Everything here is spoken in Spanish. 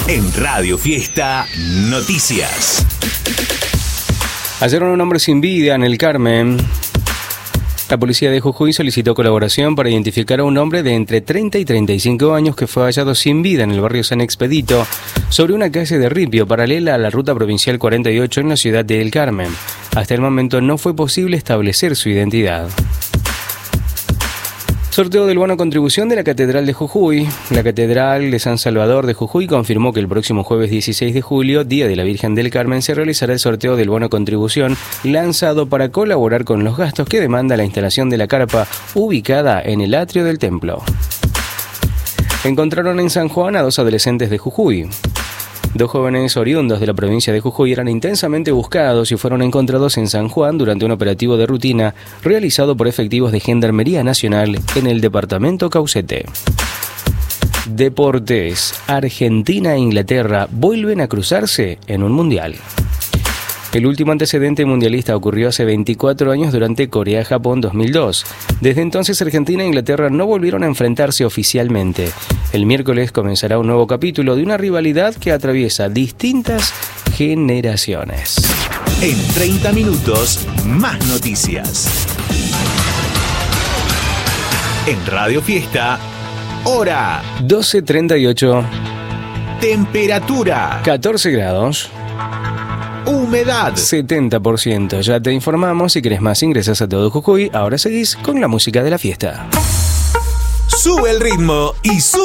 En Radio Fiesta Noticias. Hallaron a un hombre sin vida en el Carmen. La policía de Jujuy solicitó colaboración para identificar a un hombre de entre 30 y 35 años que fue hallado sin vida en el barrio San Expedito, sobre una calle de ripio paralela a la ruta provincial 48 en la ciudad de El Carmen. Hasta el momento no fue posible establecer su identidad. Sorteo del bono contribución de la Catedral de Jujuy. La Catedral de San Salvador de Jujuy confirmó que el próximo jueves 16 de julio, Día de la Virgen del Carmen, se realizará el sorteo del bono contribución lanzado para colaborar con los gastos que demanda la instalación de la carpa ubicada en el atrio del templo. Encontraron en San Juan a 2 adolescentes de Jujuy. 2 jóvenes oriundos de la provincia de Jujuy eran intensamente buscados y fueron encontrados en San Juan durante un operativo de rutina realizado por efectivos de Gendarmería Nacional en el departamento Caucete. Deportes. Argentina e Inglaterra vuelven a cruzarse en un mundial. El último antecedente mundialista ocurrió hace 24 años durante Corea-Japón 2002. Desde entonces Argentina e Inglaterra no volvieron a enfrentarse oficialmente. El miércoles comenzará un nuevo capítulo de una rivalidad que atraviesa distintas generaciones. En 30 minutos, más noticias. En Radio Fiesta, hora 12:38. Temperatura 14 grados. Humedad 70%. Ya te informamos. Si querés más, ingresas a Todo Jujuy. Ahora seguís con la música de la fiesta. Sube el ritmo y sube